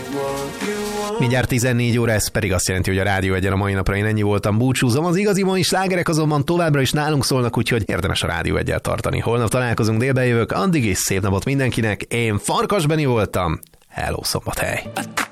Mindjárt 14 óra, ez pedig azt jelenti, hogy a Rádió Egyen a mai napra én ennyi voltam, búcsúzom. Az igazi mai slágerek azonban továbbra is nálunk szólnak, úgyhogy érdemes a Rádió Eggyel tartani. Holnap találkozunk, délben jövök, addig is szép napot mindenkinek. Én Farkas Beni voltam. Hello, Szombathely!